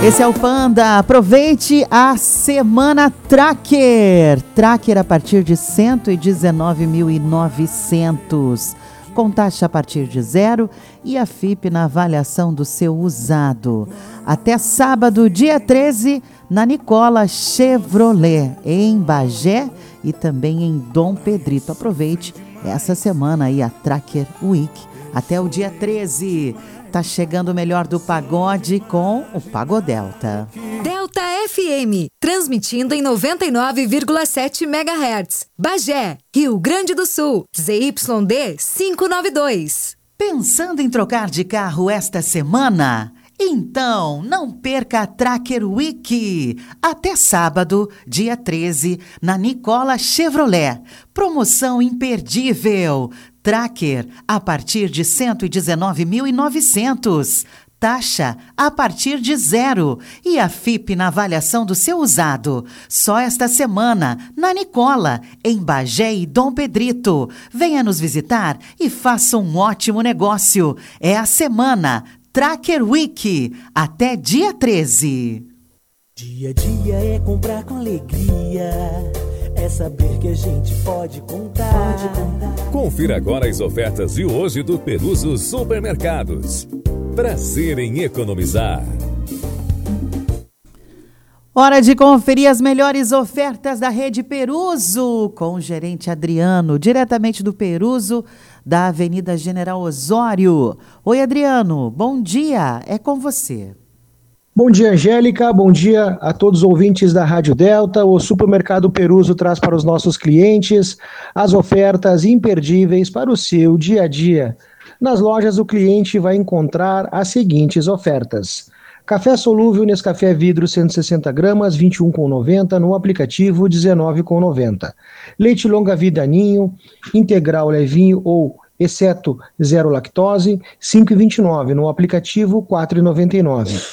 Esse é o Panda. Aproveite a semana Tracker. Tracker a partir de 119.900. Com taxa a partir de zero e a FIP na avaliação do seu usado. Até sábado, dia 13, na Nicola Chevrolet, em Bagé e também em Dom Pedrito. Aproveite essa semana aí a Tracker Week até o dia 13. Tá chegando o melhor do pagode com o Pagodelta. Delta FM, transmitindo em 99,7 MHz. Bagé, Rio Grande do Sul, ZYD 592. Pensando em trocar de carro esta semana? Então, não perca a Tracker Week. Até sábado, dia 13, na Nicola Chevrolet. Promoção imperdível. Tracker a partir de 119.900. Taxa a partir de zero. E a FIP na avaliação do seu usado. Só esta semana, na Nicola, em Bagé e Dom Pedrito. Venha nos visitar e faça um ótimo negócio. É a semana Tracker Week, até dia 13. Dia a dia é comprar com alegria, é saber que a gente pode contar. Confira agora as ofertas de hoje do Peruso Supermercados. Prazer em economizar. Hora de conferir as melhores ofertas da Rede Peruso com o gerente Adriano, diretamente do Peruso, da Avenida General Osório. Oi, Adriano, bom dia, é com você. Bom dia, Angélica, bom dia a todos os ouvintes da Rádio Delta. O Supermercado Peruso traz para os nossos clientes as ofertas imperdíveis para o seu dia a dia. Nas lojas, o cliente vai encontrar as seguintes ofertas: café solúvel Nescafé vidro 160 gramas, 21,90, no aplicativo 19,90. Leite longa vida Ninho, integral levinho ou exceto zero lactose, 5,29, no aplicativo 4,99.